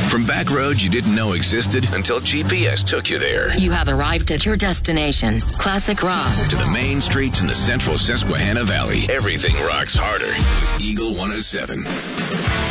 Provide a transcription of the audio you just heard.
From back roads you didn't know existed until GPS took you there. You have arrived at your destination, Classic Rock. To the main streets in the central Susquehanna Valley. Everything rocks harder with Eagle 107.